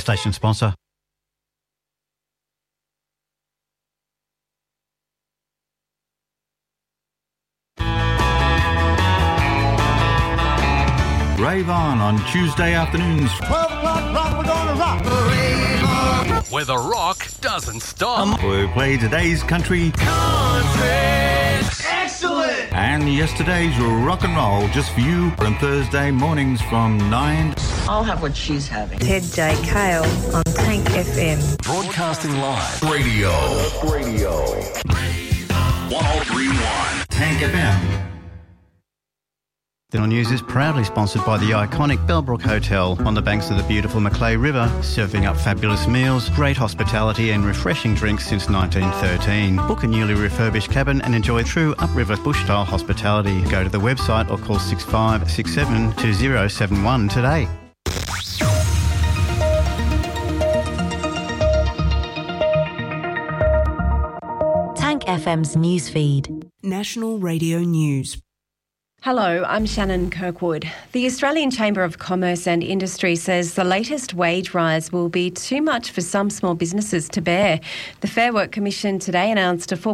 station sponsor. Rave on Tuesday afternoons. 12 o'clock rock, we're gonna rock. Rave on. Where the rock doesn't stop. We play today's country. Excellent! And yesterday's rock and roll just for you on Thursday mornings from 9. I'll have what she's having. Ted J. Kale on Tank FM. Broadcasting live. Radio. 103.1. Tank FM. Dental News is proudly sponsored by the iconic Bellbrook Hotel on the banks of the beautiful Macleay River, serving up fabulous meals, great hospitality and refreshing drinks since 1913. Book a newly refurbished cabin and enjoy true upriver bush-style hospitality. Go to the website or call 6567 2071 today. Tank FM's newsfeed. National Radio News. Hello, I'm Shannon Kirkwood. The Australian Chamber of Commerce and Industry says the latest wage rise will be too much for some small businesses to bear. The Fair Work Commission today announced a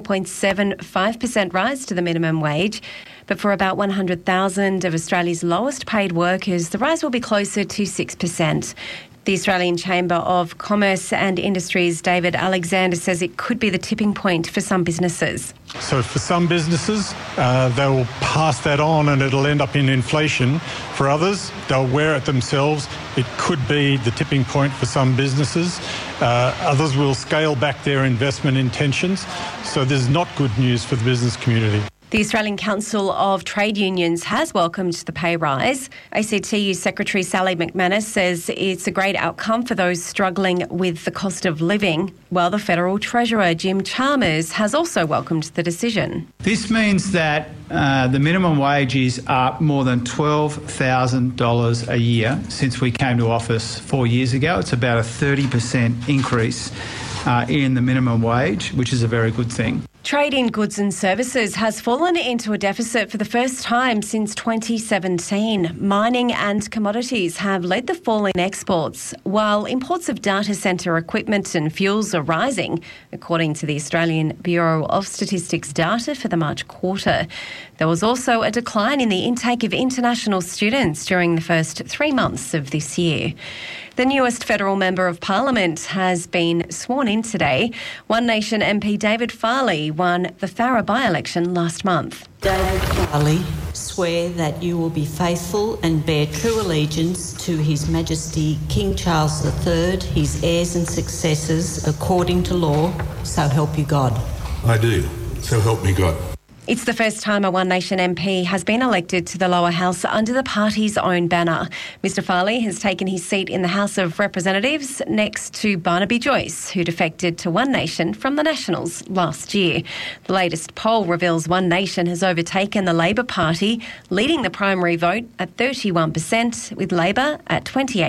4.75% rise to the minimum wage, but for about 100,000 of Australia's lowest paid workers, the rise will be closer to 6%. The Australian Chamber of Commerce and Industry's David Alexander says it could be the tipping point for some businesses. So for some businesses, they will pass that on and it'll end up in inflation. For others, they'll wear it themselves. It could be the tipping point for some businesses. Others will scale back their investment intentions. So this is not good news for the business community. The Australian Council of Trade Unions has welcomed the pay rise. ACTU Secretary Sally McManus says it's a great outcome for those struggling with the cost of living, while the Federal Treasurer Jim Chalmers has also welcomed the decision. This means that the minimum wage is up more than $12,000 a year since we came to office 4 years ago. It's about a 30% increase in the minimum wage, which is a very good thing. Trade in goods and services has fallen into a deficit for the first time since 2017. Mining and commodities have led the fall in exports, while imports of data centre equipment and fuels are rising, according to the Australian Bureau of Statistics data for the March quarter. There was also a decline in the intake of international students during the first 3 months of this year. The newest federal member of parliament has been sworn in today. One Nation MP David Farley won the Farrer by-election last month. David Farley, swear that you will be faithful and bear true allegiance to His Majesty King Charles III, his heirs and successors, according to law, so help you God. I do. So help me God. It's the first time a One Nation MP has been elected to the lower house under the party's own banner. Mr Farley has taken his seat in the House of Representatives next to Barnaby Joyce, who defected to One Nation from the Nationals last year. The latest poll reveals One Nation has overtaken the Labor Party, leading the primary vote at 31%, with Labor at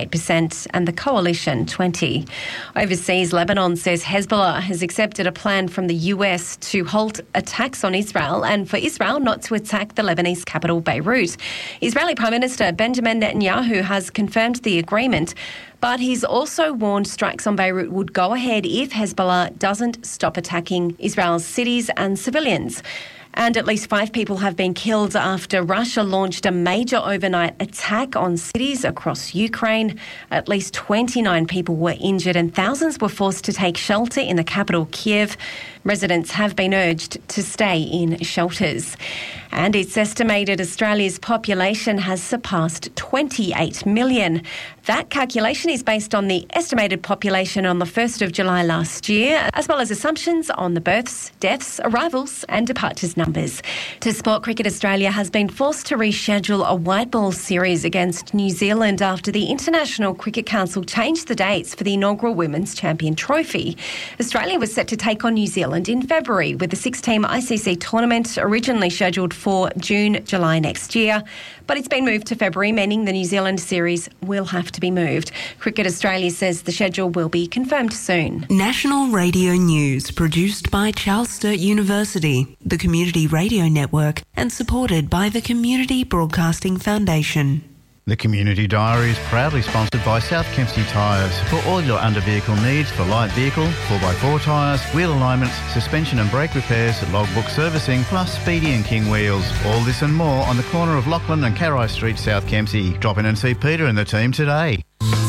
28% and the Coalition 20%. Overseas, Lebanon says Hezbollah has accepted a plan from the US to halt attacks on Israel and for Israel not to attack the Lebanese capital, Beirut. Israeli Prime Minister Benjamin Netanyahu has confirmed the agreement, but he's also warned strikes on Beirut would go ahead if Hezbollah doesn't stop attacking Israel's cities and civilians. And at least 5 people have been killed after Russia launched a major overnight attack on cities across Ukraine. At least 29 people were injured and thousands were forced to take shelter in the capital, Kiev. Residents have been urged to stay in shelters. And it's estimated Australia's population has surpassed 28 million. That calculation is based on the estimated population on the 1st of July last year, as well as assumptions on the births, deaths, arrivals and departures numbers. To sport, Cricket Australia has been forced to reschedule a white ball series against New Zealand after the International Cricket Council changed the dates for the inaugural Women's Champion Trophy. Australia was set to take on New Zealand in February, with the 6-team ICC tournament originally scheduled for June, July next year. But it's been moved to February, meaning the New Zealand series will have to be moved. Cricket Australia says the schedule will be confirmed soon. National Radio News, produced by Charles Sturt University, the Community Radio Network, and supported by the Community Broadcasting Foundation. The Community Diary is proudly sponsored by South Kempsey Tyres. For all your under-vehicle needs for light vehicle, 4x4 tyres, wheel alignments, suspension and brake repairs, logbook servicing, plus Speedy and King wheels. All this and more on the corner of Lachlan and Carrai Street, South Kempsey. Drop in and see Peter and the team today.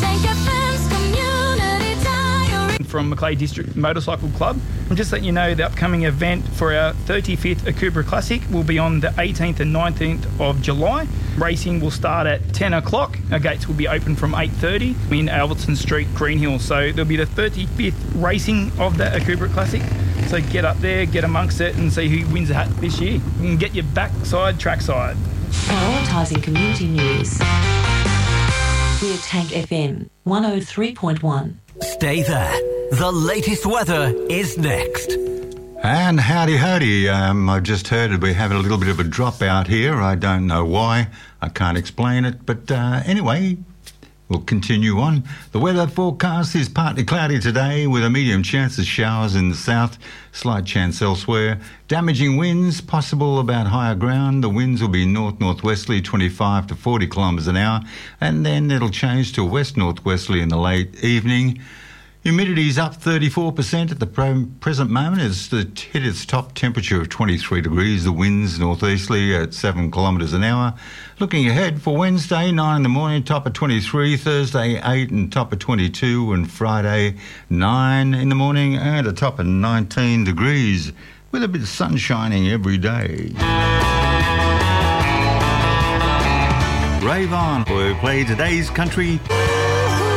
From Macleay District Motorcycle Club. I'm just letting you know the upcoming event for our 35th Akubra Classic will be on the 18th and 19th of July. Racing will start at 10 o'clock. Our gates will be open from 8:30 in Albertson Street, Greenhill. So there'll be the 35th racing of the Akubra Classic. So get up there, get amongst it and see who wins the hat this year. You can get your backside, trackside. Prioritising community news. We're Tank FM 103.1. Stay there. The latest weather is next. And howdy. I've just heard we have a little bit of a drop out here. I don't know why. I can't explain it. But anyway, we'll continue on. The weather forecast is partly cloudy today with a medium chance of showers in the south, slight chance elsewhere. Damaging winds possible about higher ground. The winds will be north-northwesterly, 25 to 40 kilometres an hour. And then it'll change to west-northwesterly in the late evening. Humidity is up 34% at the present moment. It's hit its top temperature of 23 degrees. The winds northeasterly at 7 kilometres an hour. Looking ahead for Wednesday, 9 in the morning, top of 23. Thursday, 8 and top of 22. And Friday, 9 in the morning and a top of 19 degrees with a bit of sun shining every day. Rave on. We'll play today's country.